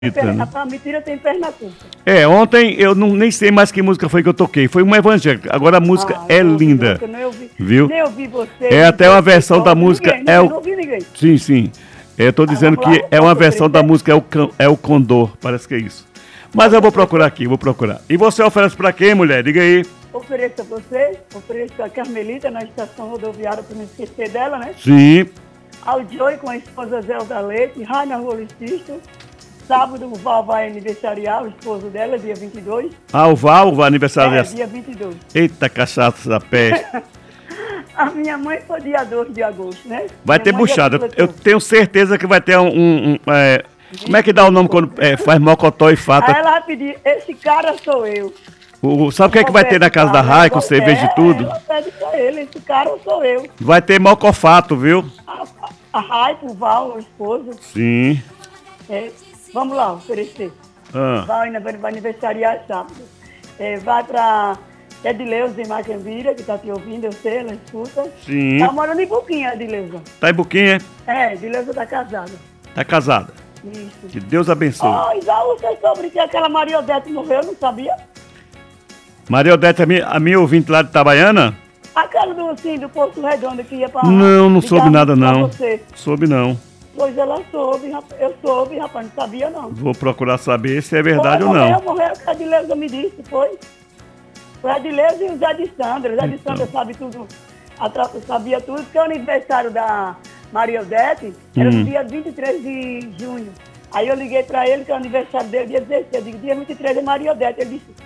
A mentira tem perna curta. Ontem eu nem sei mais que música foi que eu toquei. Foi uma evangélica. Agora a música é linda. Eu nem ouvi, viu? Nem ouvi você. É até uma versão da música. Não ouvi ninguém. Sim. Eu tô dizendo que é uma versão da música é o Condor. Parece que é isso. Mas eu vou procurar aqui, E você oferece pra quem, mulher? Diga aí. Ofereço a você, ofereço a Carmelita na estação rodoviária, para não esquecer dela, né? Sim. Ao Joey com a esposa Zelda Leite, Raina Rolicisto. Sábado o Val vai aniversariar, o esposo dela, dia 22. O Val vai aniversariar? Dia 22. Eita, cachaça da peste. A minha mãe foi dia 12 de agosto, né? Vai ter buchada. Eu tenho certeza que vai ter como é que dá o nome quando faz mocotó e fata? Aí ela vai pedir, esse cara sou eu. Sabe o que é que vai ter na casa da Rai, com cerveja e tudo? Ela pede pra ele, esse cara sou eu. Vai ter mocofato, viu? A Rai, o Val, o esposo. Sim. Vamos lá, oferecer. Vai aniversariar sábado. Vai pra Edileuza em Macambira, que tá te ouvindo, eu sei, ela escuta. Sim. Tá morando em Buquinha, Edileuza. Tá em Buquinha? Edileuza tá casada. Tá casada? Isso. Que Deus abençoe. Isaú, você soube que aquela Maria Odete morreu, não sabia? Maria Odete, a minha ouvinte lá de Itabaiana? Aquela do Porto Redondo que ia pra... Não soube nada não. Você. Soube não. Pois ela soube, eu soube, rapaz, não sabia não. Vou procurar saber se é verdade ou não. Morreu, que a Adileuza me disse, foi. Foi a Adileuza e o Zé de Sandra. O Zé de Sandra sabe tudo, sabia tudo, porque o aniversário da Maria Odete era no dia 23 de junho. Aí eu liguei pra ele, que é o aniversário dele, dia 16. Eu digo, dia 23 é Maria Odete. Ele disse,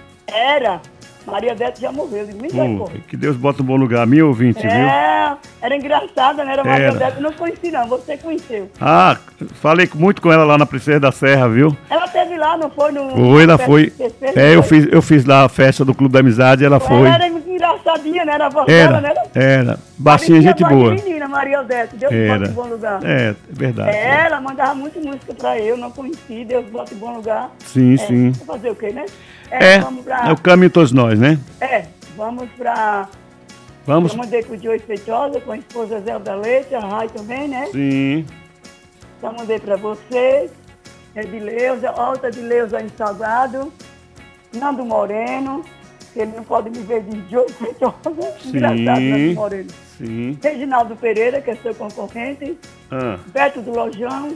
Maria Odete já morreu. Eu digo, que Deus bota um bom lugar, minha ouvinte, viu? Era engraçada, né? Era Maria Odete, eu não conheci não, você conheceu. Falei muito com ela lá na Princesa da Serra, viu? Ela esteve lá, não foi? Ela foi. Eu fiz lá a festa do Clube da Amizade, ela foi. Ela era engraçadinha, né? Era a voz dela, né? Era. Baixinha, gente boa. Menina, Maria Odete, Deus bota em bom lugar. É verdade. Ela mandava muita música pra eu, não conheci, Deus bota em bom lugar. Sim. Vou fazer o quê, né? É o caminho de todos nós, né? Vamos pra... Eu mandei pro Joey Feitosa, com a esposa Zelda Leite, a Rai também, né? Sim. Então mandei pra você, Edileuza, Alta Edileuza em Salgado, Nando Moreno, que ele não pode me ver de Joey Feitosa, engraçado, Nando Moreno. Sim. Reginaldo Pereira, que é seu concorrente, Beto do Lojão,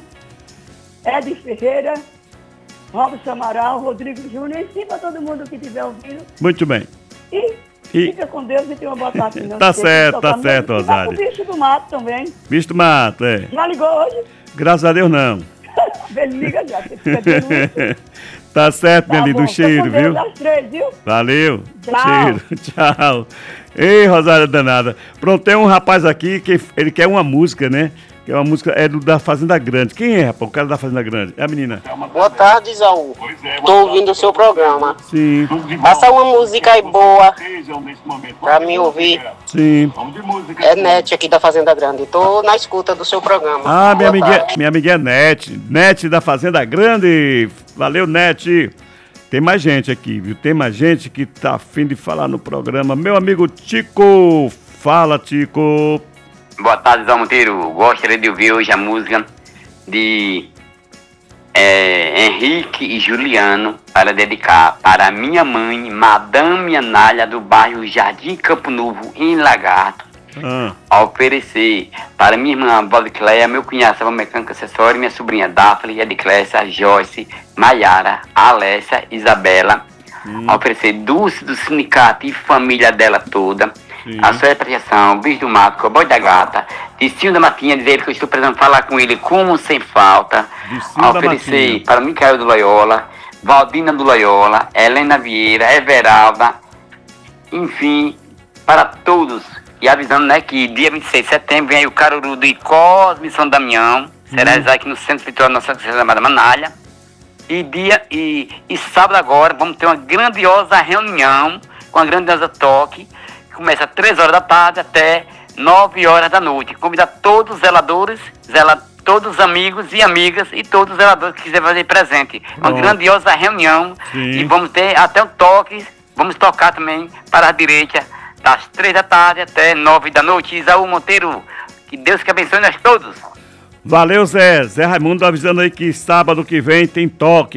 Edi Ferreira, Robson Amaral, Rodrigo Júnior, e sim para todo mundo que estiver ouvindo. Muito bem. E fica com Deus e tenha uma boa tarde. Tá certo, Rosário. O bicho do mato também. Bicho do mato, Já ligou hoje? Graças a Deus, não. Ele liga já, você fica de luz. Tá certo, minha linda, um cheiro, viu? Das 3, viu? Valeu. Tchau. Cheiro, tchau. Ei, Rosário danada. Pronto, tem um rapaz aqui que ele quer uma música, né? Que é uma música, da Fazenda Grande. Quem é, rapaz? O cara da Fazenda Grande? É a menina. Boa tarde, Isaú. Tô ouvindo o seu programa. Sim. Passa uma música aí boa pra me ouvir. Sim. É Nete aqui da Fazenda Grande. Tô na escuta do seu programa. Minha amiguinha Nete. Nete da Fazenda Grande. Valeu, Nete. Tem mais gente aqui, viu? Tem mais gente que tá afim de falar no programa. Meu amigo Tico. Fala, Tico. Boa tarde, Zé Monteiro. Gostaria de ouvir hoje a música de Henrique e Juliano para dedicar para minha mãe, Madame Anália, do bairro Jardim Campo Novo, em Lagarto. A oferecer para minha irmã Valdicléia, meu cunhado Salva Mecânica Acessório, minha sobrinha Daphne, Ediclésia, Joyce, Maiara, Alessia, Isabela. A oferecer Dulce do Sindicato e família dela toda. A sua apreciação, Bicho do Mato, Cowboy da Gata, Dicinho da Matinha, dizer que eu estou precisando falar com ele como sem falta. A oferecer para Micael do Loyola, Valdina do Loyola, Helena Vieira, Everalda, enfim, para todos. E avisando, né, que dia 26 de setembro vem aí o Caruru de Cosme São Damião, será aqui no Centro Vitória Nossa Senhora da Manalha. E sábado agora vamos ter uma grandiosa reunião com a grandiosa toque. Começa às 3 horas da tarde até 9 horas da noite. Convidar todos os zeladores, todos os amigos e amigas e todos os zeladores que quiserem fazer presente. Uma grandiosa reunião. E vamos ter até o toque, vamos tocar também para a direita, das 3 da tarde até 9 da noite. Isaú Monteiro, que Deus que abençoe nós todos. Valeu, Zé. Zé Raimundo avisando aí que sábado que vem tem toque.